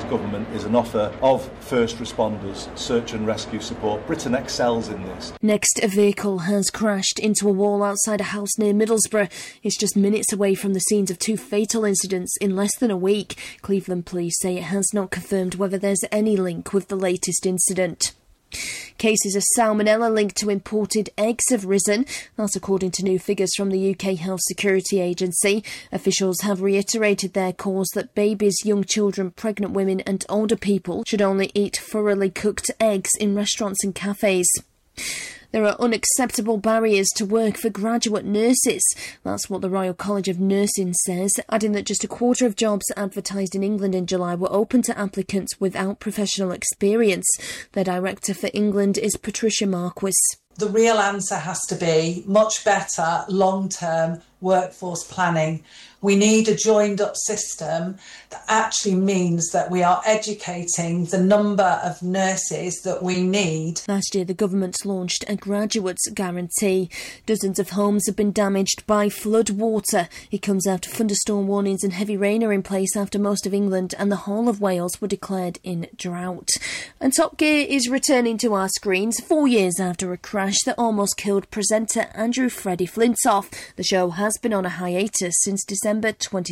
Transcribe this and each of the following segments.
Government is an offer of first responders search and rescue support. Britain excels in this. Next, a vehicle has crashed into a wall outside a house near Middlesbrough. It's just minutes away from the scenes of 2 fatal incidents in less than a week. Cleveland police say it has not confirmed whether there's any link with the latest incident. Cases of salmonella linked to imported eggs have risen. That's according to new figures from the UK Health Security Agency. Officials have reiterated their calls that babies, young children, pregnant women and older people should only eat thoroughly cooked eggs in restaurants and cafes. There are unacceptable barriers to work for graduate nurses. That's what the Royal College of Nursing says, adding that just a quarter of jobs advertised in England in July were open to applicants without professional experience. Their director for England is Patricia Marquis. The real answer has to be much better long-term workforce planning. We need a joined-up system that actually means that we are educating the number of nurses that we need. Last year, the government launched a graduates guarantee. Dozens of homes have been damaged by flood water. It comes after thunderstorm warnings and heavy rain are in place after most of England and the whole of Wales were declared in drought. And Top Gear is returning to our screens 4 years after a crash that almost killed presenter Andrew Freddie Flintoff. The show has been on a hiatus since December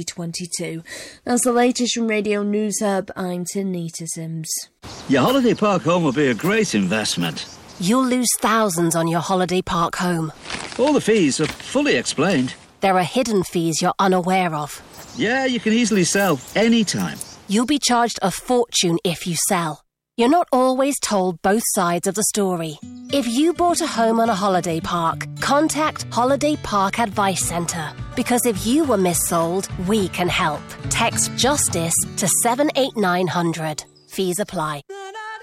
2022. That's the latest from Radio News Hub. I'm Tanita Sims. Your holiday park home will be a great investment. You'll lose thousands on your holiday park home. All the fees are fully explained. There are hidden fees you're unaware of. Yeah, you can easily sell anytime. You'll be charged a fortune if you sell. You're not always told both sides of the story. If you bought a home on a holiday park, contact Holiday Park Advice Centre. Because if you were missold, we can help. Text JUSTICE to 78900. Fees apply.